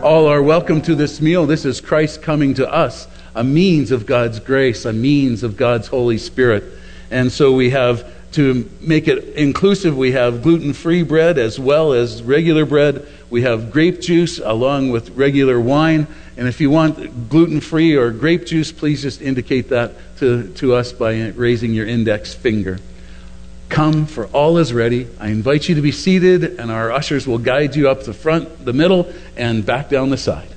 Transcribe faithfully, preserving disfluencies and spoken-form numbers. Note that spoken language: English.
all are welcome to this meal. This is Christ coming to us, a means of God's grace, a means of God's Holy Spirit. And so we have, to make it inclusive, we have gluten-free bread as well as regular bread. We have grape juice along with regular wine. And if you want gluten-free or grape juice, please just indicate that to, to us by raising your index finger. Come, for all is ready. I invite you to be seated, and our ushers will guide you up the front, the middle, and back down the side.